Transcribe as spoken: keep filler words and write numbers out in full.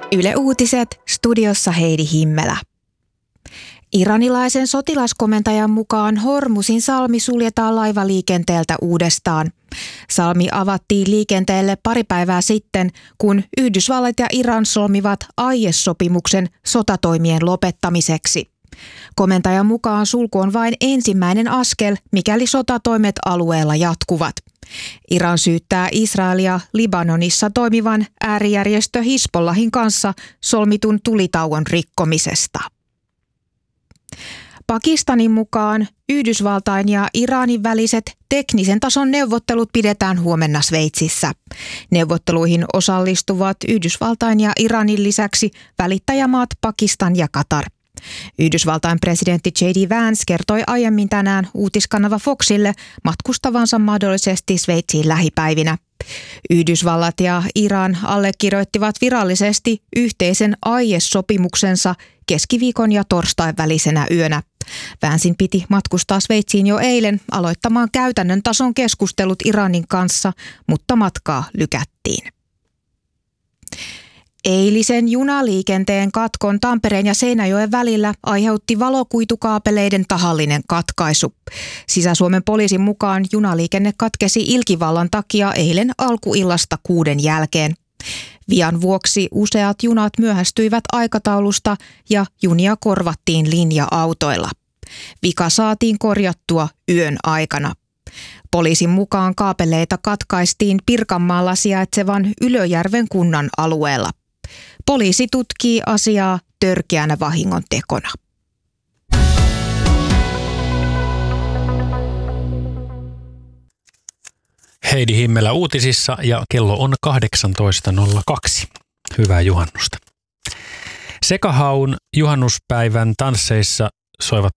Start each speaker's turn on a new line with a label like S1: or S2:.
S1: Yle Uutiset, studiossa Heidi Himmelä. Iranilaisen sotilaskomentajan mukaan Hormuzin salmi suljetaan laivaliikenteeltä uudestaan. Salmi avattiin liikenteelle pari päivää sitten, kun Yhdysvallat ja Iran solmivat aiesopimuksen sotatoimien lopettamiseksi. Komentajan mukaan sulku on vain ensimmäinen askel, mikäli sotatoimet alueella jatkuvat. Iran syyttää Israelia Libanonissa toimivan äärijärjestö Hizbollahin kanssa solmitun tulitauon rikkomisesta. Pakistanin mukaan Yhdysvaltain ja Iranin väliset teknisen tason neuvottelut pidetään huomenna Sveitsissä. Neuvotteluihin osallistuvat Yhdysvaltain ja Iranin lisäksi välittäjämaat Pakistan ja Katar. Yhdysvaltain presidentti J D Vance kertoi aiemmin tänään uutiskanava Foxille matkustavansa mahdollisesti Sveitsiin lähipäivinä. Yhdysvallat ja Iran allekirjoittivat virallisesti yhteisen aiesopimuksensa keskiviikon ja torstain välisenä yönä. Vancein piti matkustaa Sveitsiin jo eilen aloittamaan käytännön tason keskustelut Iranin kanssa, mutta matkaa lykättiin. Eilisen junaliikenteen katkon Tampereen ja Seinäjoen välillä aiheutti valokuitukaapeleiden tahallinen katkaisu. Sisä-Suomen poliisin mukaan junaliikenne katkesi ilkivallan takia eilen alkuillasta kuuden jälkeen. Vian vuoksi useat junat myöhästyivät aikataulusta ja junia korvattiin linja-autoilla. Vika saatiin korjattua yön aikana. Poliisin mukaan kaapeleita katkaistiin Pirkanmaalla sijaitsevan Ylöjärven kunnan alueella. Poliisi tutkii asiaa törkeänä vahingontekona.
S2: Heidi Himmelä uutisissa ja kello on kahdeksantoista nolla kaksi. Hyvää juhannusta. Sekahaun juhannuspäivän tansseissa soivat